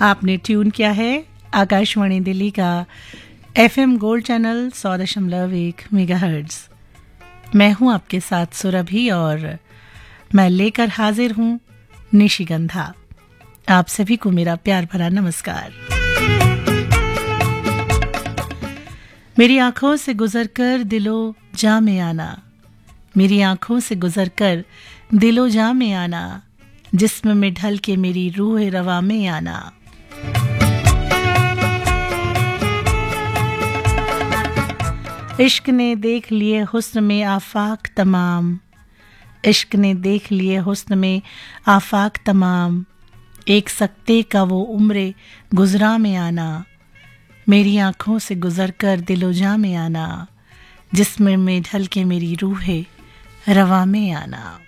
आपने ट्यून किया है आकाशवाणी दिल्ली का FM गोल्ड चैनल 100.1 मेगाहर्ट्ज। मैं हूं आपके साथ सुरभि और मैं लेकर हाजिर हूं निशिगंधा। आप सभी को मेरा प्यार भरा नमस्कार। मेरी आंखों से गुजरकर दिलो जा में आना, मेरी आंखों से गुजरकर दिलो जा में आना, जिस्म में ढल के मेरी रूह रवा में आना। इश्क ने देख लिए हुस्न में आफाक तमाम, इश्क ने देख लिए हुस्न में आफाक तमाम, एक सकते का वो उम्रे गुजरा में आना, मेरी आंखों से गुजरकर दिलो जा में आना, जिस्म में ढल के मेरी रूह रवा में आना।